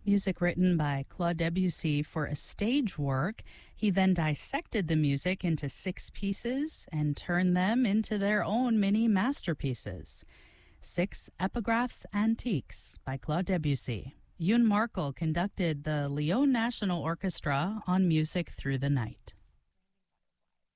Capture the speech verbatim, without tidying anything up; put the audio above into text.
Music written by Claude Debussy for a stage work. He then dissected the music into six pieces and turned them into their own mini masterpieces. Six Epigraphs Antiques by Claude Debussy. Yoon Markel conducted the Lyon National Orchestra on Music Through the Night.